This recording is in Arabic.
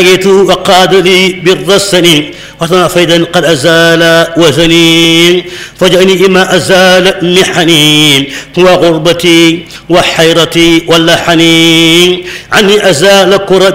وقاد لي بالرسن وصنع فيدا قد أزال وزني فجأني ما أزال محني وغربتي وحيرتي واللحني عني أزال كرة